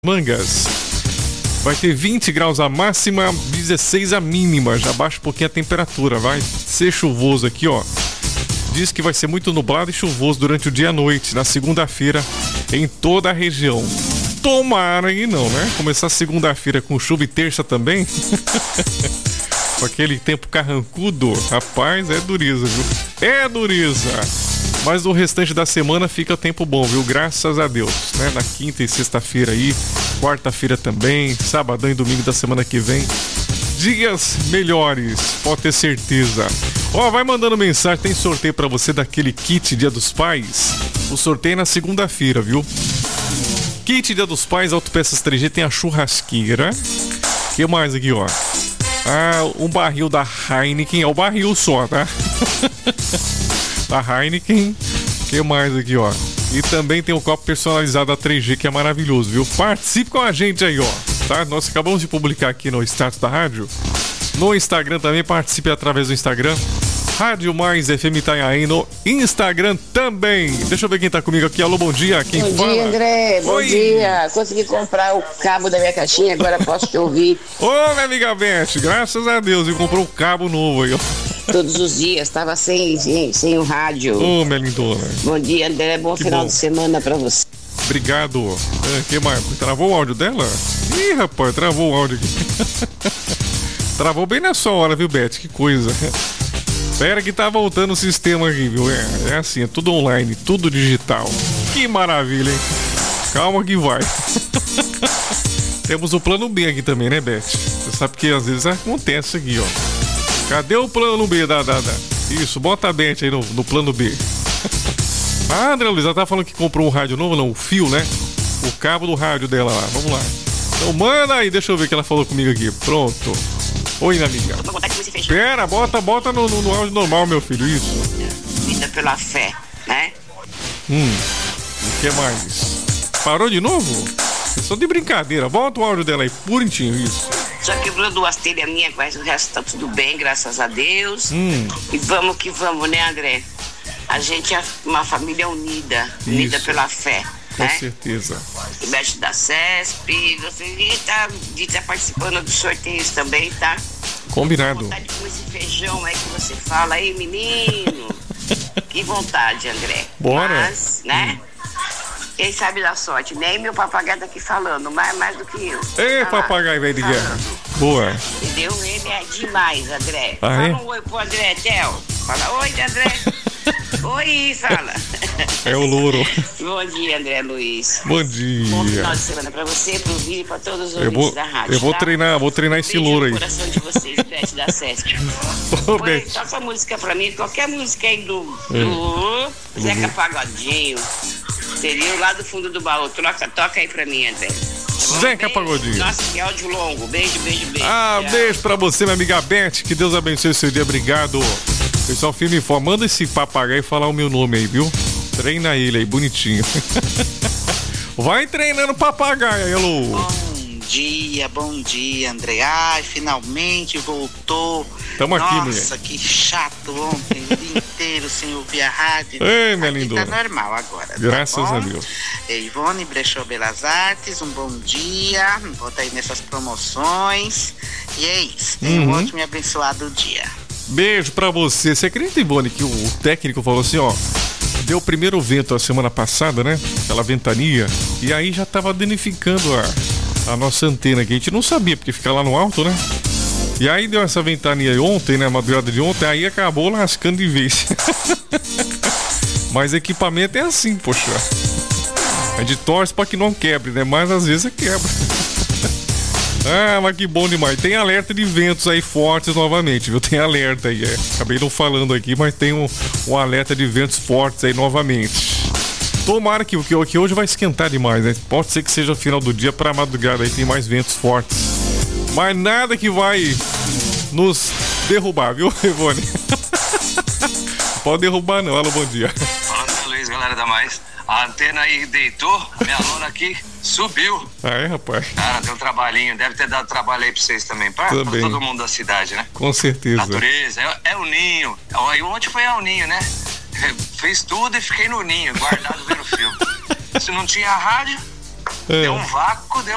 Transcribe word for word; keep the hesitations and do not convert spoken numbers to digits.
Mangas. Vai ter vinte graus a máxima, dezesseis a mínima. Já baixa um pouquinho a temperatura. Vai ser chuvoso aqui, ó. Diz que vai ser muito nublado e chuvoso durante o dia e a noite, na segunda-feira, em toda a região. Tomara que não, né? Começar segunda-feira com chuva e terça também. Com aquele tempo carrancudo. Rapaz, é dureza, viu? É dureza. Mas no restante da semana fica tempo bom, viu? Graças a Deus, né? Na quinta e sexta-feira aí, quarta-feira também, sabadão e domingo da semana que vem. Dias melhores, pode ter certeza. Ó, vai mandando mensagem, tem sorteio pra você daquele kit Dia dos Pais. O sorteio é na segunda-feira, viu? Kit Dia dos Pais, Autopeças três G, tem a churrasqueira. O que mais aqui, ó? Ah, um barril da Heineken, é o barril só, tá? Da Heineken. O que mais aqui, ó? E também tem um copo personalizado da três G, que é maravilhoso, viu? Participe com a gente aí, ó, tá? Nós acabamos de publicar aqui no status da rádio. No Instagram também, participe através do Instagram. Rádio Mais F M Itanhaém no Instagram também. Deixa eu ver quem tá comigo aqui. Alô, bom dia. Quem bom fala? Bom dia, André. Bom Oi. dia. Consegui comprar o cabo da minha caixinha, agora posso te ouvir. Ô, minha amiga Beth, graças a Deus. E comprou um cabo novo aí, ó. Todos os dias, tava sem, sem, sem o rádio. Ô, minha lindona. Bom dia, André. Bom Que final bom. de semana pra você. Obrigado. É, que mais? Travou o áudio dela? Ih, rapaz, travou o áudio aqui. Travou bem na sua hora, viu, Beth? Que coisa. Espera que tá voltando o sistema aqui, viu? É, é assim, é tudo online, tudo digital. Que maravilha, hein? Calma que vai. Temos o plano B aqui também, né, Beth? Você sabe que às vezes acontece aqui, ó. Cadê o plano B da... da, da? Isso, bota a Beth aí no, no plano B. Ah, André Luiz, ela tá falando que comprou um rádio novo, não, o fio, né? O cabo do rádio dela lá, vamos lá. Então manda aí, deixa eu ver o que ela falou comigo aqui. Pronto. Oi, minha amiga. Pera, bota, bota no, no, no áudio normal, meu filho, isso. Vida pela fé, né? Hum, o que mais? Parou de novo? É só de brincadeira, volta o áudio dela aí, bonitinho, isso. Só quebrou duas telhas minhas, mas o resto tá tudo bem, graças a Deus. Hum. E vamos que vamos, né, André? A gente é uma família unida, unida Isso. pela fé, Com né? certeza. O Beth da CESP, você tá, de estar participando dos sorteios também, tá? Combinado. Vontade com esse feijão aí que você fala aí, menino. Que vontade, André. Bora. Mas, né? Hum. Quem sabe da sorte, nem meu papagaio tá aqui falando, mais, mais do que eu. Ei, Tá lá, papagaio velho de falando. guerra. Boa. Entendeu? Ele é demais, André. Ah, fala é? um oi pro André, Theo. Fala oi, André. Oi, fala. É o louro. Bom dia, André Luiz. Bom Bom final dia. de semana pra você, pro Vini e pra todos os Eu ouvintes vou, da rádio. eu vou tá? treinar, vou treinar esse Beijo louro no aí. coração de vocês, Beth da Sesc. Ô, Põe, Beth. toca música pra mim, qualquer música aí do, do Zeca Pagodinho. Seria lá do fundo do baú. Troca, toca aí pra mim, André. Zeca Beijo. Pagodinho. Nossa, que áudio longo. Beijo, beijo, beijo. Ah, Tchau. beijo pra você, minha amiga Beth. Que Deus abençoe o seu dia. Obrigado. Pessoal, firme e forte. Manda esse papagaio falar o meu nome aí, viu? Treina ele aí, bonitinho. Vai treinando papagaio aí, alô. Bom dia, bom dia, André. Ai, finalmente voltou. Tamo aqui, Nossa, que chato ontem, o dia inteiro sem ouvir a rádio. Ei, minha Aqui lindona. tá normal agora. Graças tá bom? a Deus. É, Ivone Brechó Belas Artes, um bom dia. Bota aí nessas promoções. E é isso. Tenha Uhum. um ótimo e abençoado dia. Beijo pra você. Você acredita, Ivone, que o técnico falou assim, ó, deu o primeiro vento a semana passada, né? Aquela ventania. E aí já tava danificando a, a nossa antena aqui. A gente não sabia, porque fica lá no alto, né? E aí deu essa ventania ontem, né? Madrugada de ontem, aí acabou lascando de vez. Mas equipamento é assim, poxa. A gente torce pra que não quebre, né? Mas às vezes quebra. Ah, mas que bom demais. Tem alerta de ventos aí fortes novamente, viu? Tem alerta aí, é. Acabei não falando aqui, mas tem um, um alerta de ventos fortes aí novamente. Tomara que, que, que hoje vai esquentar demais, né? Pode ser que seja o final do dia pra madrugada aí, tem mais ventos fortes. Mas nada que vai nos derrubar, viu, Ivone? Pode derrubar não. Alô, bom dia. Fala, Luiz, galera da Mais. A antena aí deitou, a minha lona aqui subiu. Ah, é, rapaz? Cara, tem um trabalhinho, deve ter dado trabalho aí pra vocês também, pra, pra Também. todo mundo da cidade, né? Com certeza. Natureza, é, é o ninho. Aí ontem foi ao ninho, né? Fiz tudo e fiquei no ninho, guardado vendo filme. Se não tinha rádio, É. deu um vácuo, deu